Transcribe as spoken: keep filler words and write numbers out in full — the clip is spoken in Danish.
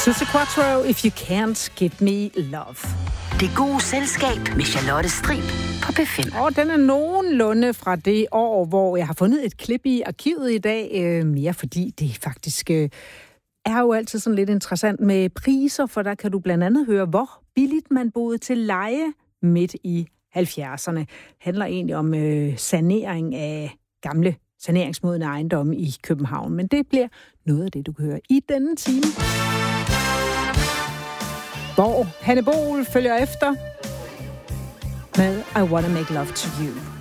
Suzi Quatro, If You Can't Give Me Love. Det gode selskab med Charlotte Strib på P fem. Og den er nogenlunde fra det år, hvor jeg har fundet et klip i arkivet i dag. Øh, mere fordi det faktisk øh, er jo altid sådan lidt interessant med priser, for der kan du blandt andet høre, hvor billigt man boede til leje midt i halvfjerdserne. Det handler egentlig om øh, sanering af gamle saneringsmodne ejendomme i København. Men det bliver noget af det, du kan høre i denne time. Hvor Hanne Bol følger efter med I Wanna Make Love to You.